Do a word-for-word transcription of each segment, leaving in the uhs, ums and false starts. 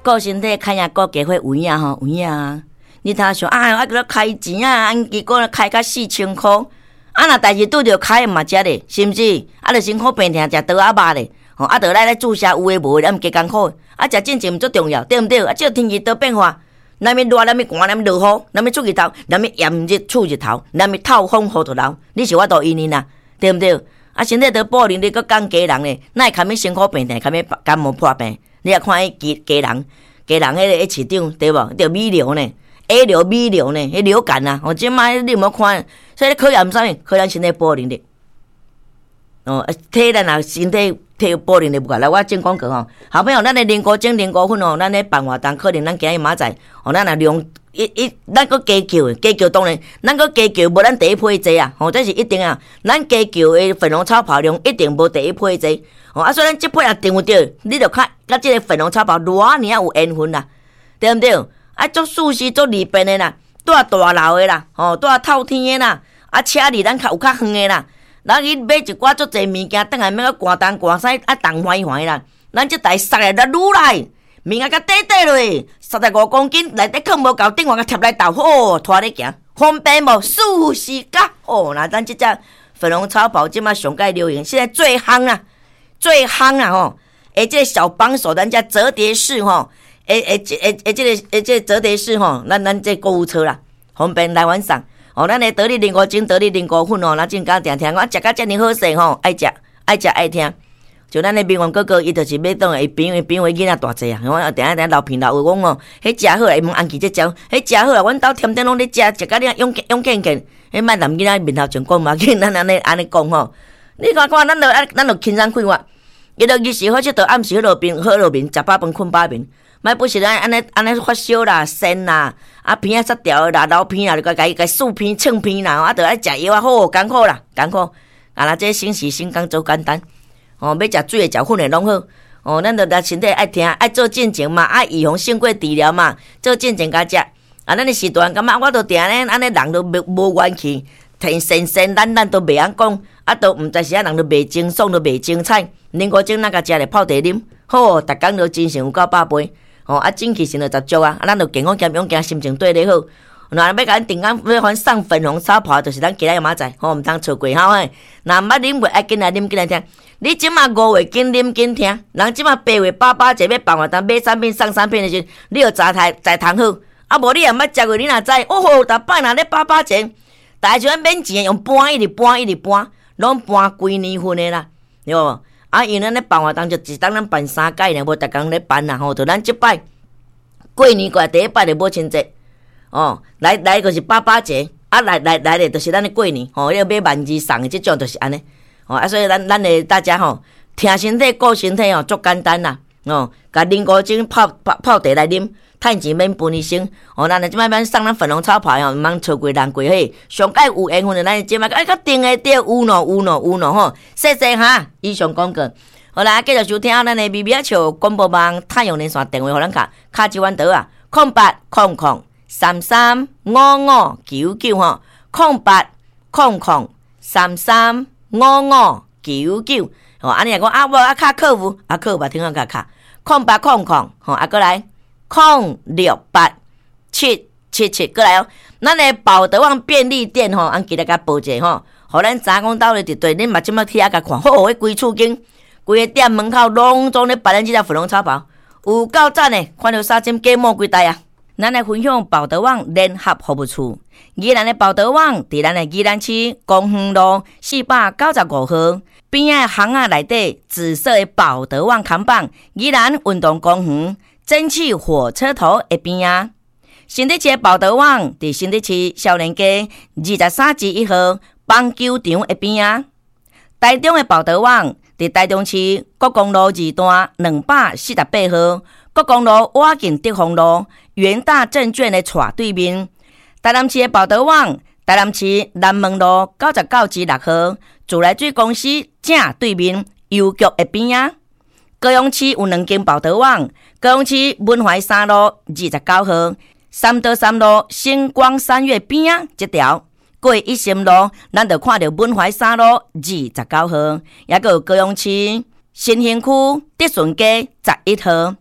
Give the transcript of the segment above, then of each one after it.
顾身体开呀顾加伙有影吼，有影啊！你他想啊，我给他开钱啊，安结果开到四千块，啊那代志拄着开嘛遮咧，是毋是？啊，着辛苦病痛食刀啊肉咧，吼啊，着来来注射有诶无诶，咱毋加艰苦，啊，食进前毋足重要，对毋对？啊，即个天气多变化，咱要热，咱要寒，咱要落雨，咱要出日头，咱要炎热出日头，咱要透风好着流，你是我都因因啊，对毋对？啊，身体得保龄，你搁讲家人咧，哪会堪要辛苦病痛，堪要感冒破病？你也看迄家家人，家人迄个市长对无？着米流呢？A 流、B 流呢？迄流感啊！哦，即摆你有冇看？所以考验啥物？考验身体保龄力。哦，体咱啊身体体保龄力不够。来，我正讲过吼，好朋友，咱的菱角精、菱角粉哦，咱咧办活动，可能咱今日明仔哦，咱若量一一，咱搁加叫，加叫当然，咱搁加叫无咱第一批济啊！哦，这是一定啊！咱加叫的粉红超跑量一定无第一批济。哦，啊，所以咱即批也定有着，你着看，甲即个粉红超跑偌尔有缘分啦，对毋对？啊，做舒适做利便的啦，住大楼的啦，吼、哦，住透天的啦，啊，车离咱较有较远的啦，咱去买一寡足侪物件，等下要个寒东寒西啊，冻坏坏啦，咱即台塞来咱愈来，物件甲底底落，三十五公斤，内底放无够，顶外甲贴来倒，吼、哦，拖咧行，方便无？舒适甲，哦，那咱即只粉红超跑即马上界流行，现在最夯啦，最夯啦吼，诶，即个小帮手，咱只折叠式吼。诶诶诶诶，即个诶即个折叠式吼，咱咱这购物车啦，方便来玩赏。哦，咱的得力菱角精、得力菱角粉哦，咱正讲定听，我食甲遮尔好势吼，爱食爱食爱听。就咱的明王哥哥，伊就是要当伊边位边位囡仔大济啊，我定下定老骗老话讲哦，迄食好啦，伊问安琪这招，迄食好啦，阮兜天天拢咧食，食甲你勇勇健健，迄卖男囡仔面头前讲嘛，紧咱安尼安尼讲吼。你看看，咱着咱咱着轻松快活，伊着日时好佚佗，暗时好落面好落面，食饱饭困饱面。莫不是咱安尼安尼发烧啦、痠啦，啊鼻仔塞掉啦、流鼻啦，就甲甲甲漱鼻、蹭鼻啦，啊，着爱食药啊，好艰苦啦，艰苦。啊，那这省时省工做简单，哦，要食水的、食粉的拢好。哦，咱着咱身体爱听，爱做进前嘛，爱预防胜过治疗嘛，做进前甲食。啊，咱的时段感觉我着定咧，安尼人都无无元气，天神神咱咱都袂晓讲，啊，都毋知是啊人都袂精爽，都袂精彩。恁个种咱甲食咧泡茶啉，好，逐工都精神有够百倍。哦，啊，精气神就十足啊！啊，咱就健康兼勇健，心情对咧好。若要甲咱定岗要还上粉红超跑，就是咱今日明仔，吼，毋通错过吼诶。若毋捌啉过，爱紧来啉，紧来听。你即马五月紧啉紧听，人即马八月八八节要办活动，买产品送产品的时，你要早台在通好。啊，无你也毋捌食过，你若知，哦吼，逐摆若咧八八节，大像免钱用搬一直搬一直搬，拢搬几年份的啦，对无？啊，因咱咧办活动就一当咱办三届呢，无逐工咧办啦吼。就咱即摆过年过第一摆就母亲节，哦，来来就是八八节，啊来来来咧就是咱咧过年，吼、哦，要买万字送的即种就是安尼，哦啊，所以咱咱咧大家吼、哦，听身体顾身体哦，足简单啦，哦，甲菱角精泡泡泡茶来啉，趁钱免分医生，哦，咱咧即摆免送咱粉红炒派哦，毋通错过人过迄，上届有缘分的咱即摆哎，较定的对，有喏有喏有喏吼，谢谢哈，以上广告。好啦，继续收听咱的咪咪笑广播网太阳连线电话，互咱卡卡一万刀啊，空八空空三三五五九九吼，空八空空三三五五九九，哦，安尼讲啊，无啊卡客服啊客服听下卡卡，空八空空吼，啊过来空六八七七七过来哦，咱的宝德旺便利店吼，俺记得甲报一下吼，互咱知讲到咧伫对，恁嘛即马听甲看，好，迄规厝间。规个店门口拢总咧摆咱即只粉红超跑，有够赞诶！看到三针芥末几袋啊！咱来分享宝德旺联合服务处，宜兰的宝德旺伫咱的宜兰市公园路四百九十五号边仔巷仔内底紫色的宝德旺看板，宜兰运动公园蒸汽火车头的边仔。新德市的宝德旺伫新德市少年街二十三至一号棒球场的边仔。台中的宝德旺伫台中市国公路二段两百四十八号，国公路瓦近德丰路元大证券的斜对面。台南市的宝德旺，台南市南门路九十九至六号，自来水公司正对面邮局的边仔。高雄市有两间宝德旺，高雄市文怀三路二十九号，三德三路星光三月边仔这条。过一心路，咱就看到文怀三路二十九号，也个有高雄市新兴区德顺街十一号。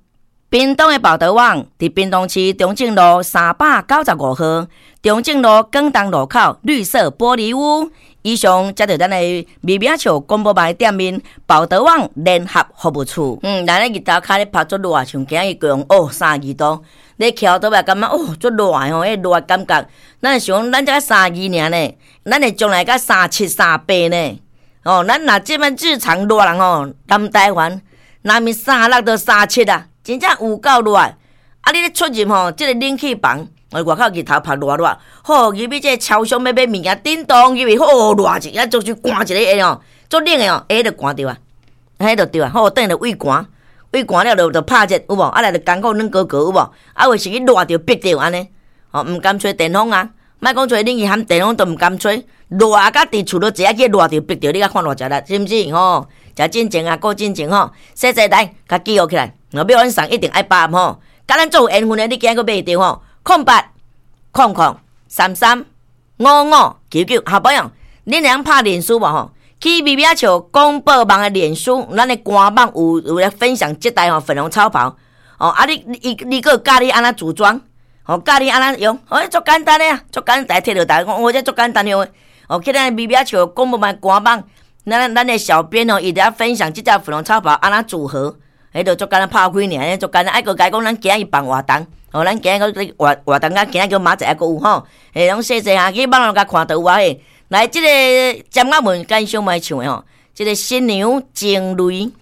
屏东的报道网伫屏东市中正路三百九十五号，中正路广东路口绿色玻璃屋。以上才着咱的微名笑广播台店面报道网联合服务处。嗯，咱咧日头开咧拍足热，像今日讲哦三十二度，你翘倒来感觉哦足热的吼，迄热感觉，咱想咱才三十二尔呢，咱会将来甲三七三八呢。哦，咱若即摆日常热人吼，南台湾南面三六到三七啊。真正有够热，啊！你咧出入吼，即、这个冷气房，外口日头晒热热，好，入去即个超商要买物件，叮当入去，好热一下，就是寒一个下哦，足冷的哦，下就寒着啊，迄就对啊，好，等下就胃寒，胃寒了就就拍热，有无？啊来就艰苦软高高，有无？啊或是去热着逼着安尼，哦，毋敢吹电风啊，莫讲吹冷气含电风都毋敢吹，热啊，甲伫厝都坐啊去热着逼着，你甲看偌食力，是毋是？吼，食进前啊，过进前吼，细细来，甲记录起来。若要阮送一定爱八盒吼，甲咱做有缘分的，你今个买着吼，空八空空三三五五九九，好朋友，恁两拍脸书无吼？去微微笑广播网的脸书，咱的官网有有咧分享即台吼粉红超跑哦，啊你你你个教你安怎组装，哦教你安怎用，哦足简单的啊，足简单摕着台，我这足简单用的，哦去咱微微笑广播网官网，咱咱的小编哦，伊伫遐分享即只粉红超跑安怎组合。迄著足简单拍开尔，足简单。爱个甲讲，咱今日办活动，哦，咱今日个活活动甲今日叫明仔还阁有吼，诶，拢细细下去网络甲看到有啊嘿。来，即、这个尖仔文跟小妹唱的吼，即、这个新娘情泪。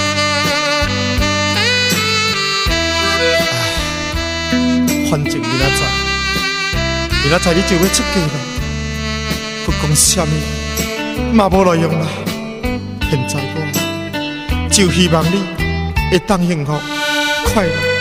反正明仔载，明仔载你就要出嫁咯，不讲啥物，嘛无路用啦。现在我就希望你会当幸福快乐。